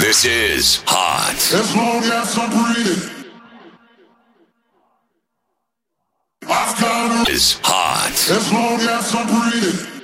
This is Hot. As long as I'm breathing, I've got Is Hot. as long as I'm breathing.